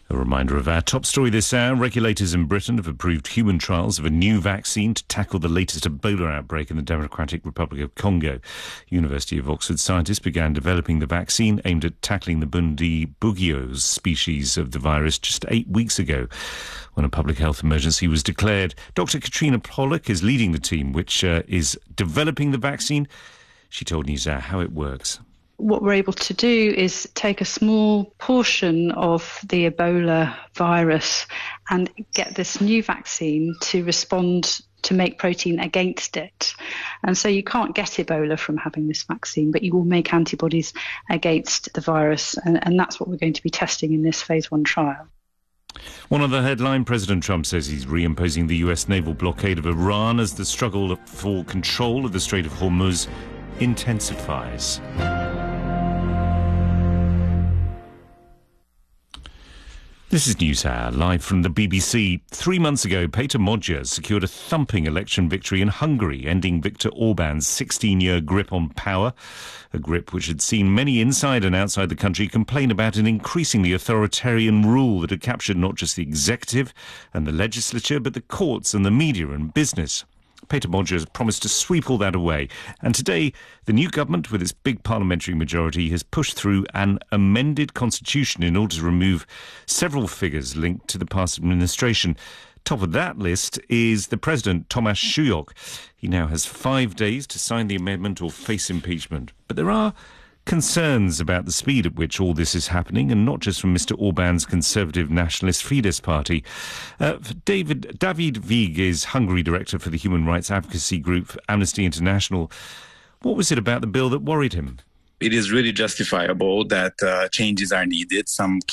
A reminder of our top story this hour. Regulators in Britain have approved human trials of a new vaccine to tackle the latest Ebola outbreak in the Democratic Republic of Congo. University of Oxford scientists began developing the vaccine aimed at tackling the Bundibugyo species of the virus just 8 weeks ago, when a public health emergency was declared. Dr. Katrina Pollock is leading the team which is developing the vaccine. She told NewsHour how it works. What we're able to do is take a small portion of the Ebola virus and get this new vaccine to respond to make protein against it. And so you can't get Ebola from having this vaccine, but you will make antibodies against the virus. And that's what we're going to be testing in this phase 1 trial. One other headline, President Trump says he's reimposing the US naval blockade of Iran as the struggle for control of the Strait of Hormuz intensifies. This is NewsHour, live from the BBC. 3 months ago, Peter Magyar secured a thumping election victory in Hungary, ending Viktor Orban's 16-year grip on power, a grip which had seen many inside and outside the country complain about an increasingly authoritarian rule that had captured not just the executive and the legislature, but the courts and the media and business. Peter Magyar has promised to sweep all that away. And today, the new government, with its big parliamentary majority, has pushed through an amended constitution in order to remove several figures linked to the past administration. Top of that list is the president, Tomasz Sujok. He now has 5 days to sign the amendment or face impeachment. But there are concerns about the speed at which all this is happening, and not just from Mr. Orban's conservative nationalist Fidesz party. David Víg is Hungary director for the human rights advocacy group Amnesty International. What was it about the bill that worried him? It is really justifiable that changes are needed. Some